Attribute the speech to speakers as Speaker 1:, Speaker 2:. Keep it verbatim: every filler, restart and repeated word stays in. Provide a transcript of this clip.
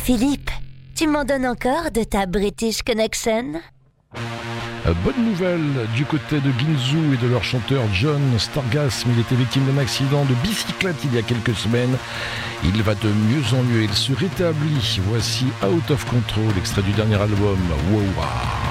Speaker 1: Philippe, tu m'en donnes encore de ta British Connection ?
Speaker 2: Bonne nouvelle du côté de Ginzu et de leur chanteur John Stargasm. Il était victime d'un accident de bicyclette il y a quelques semaines. Il va de mieux en mieux, il se rétablit. Voici Out of Control, extrait du dernier album Wow Wow.